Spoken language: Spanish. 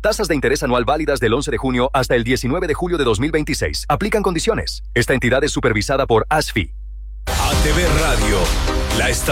Tasas de interés anual válidas del 11 de junio hasta el 19 de julio de 2026. Aplican condiciones. Esta entidad es supervisada por ASFI. ATV Radio, la estación